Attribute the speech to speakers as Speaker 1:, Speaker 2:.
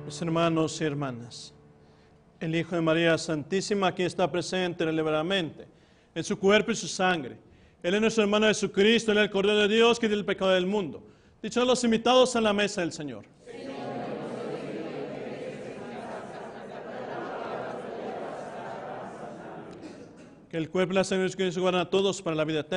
Speaker 1: Mis hermanos y hermanas, el Hijo de María Santísima, aquí está presente deliberadamente, en su cuerpo y su sangre. Él es nuestro hermano Jesucristo, Él es el Cordero de Dios que quita el pecado del mundo. Dichosos los invitados a la mesa del Señor. Que el cuerpo y la sangre de Jesucristo guarden a todos para la vida eterna.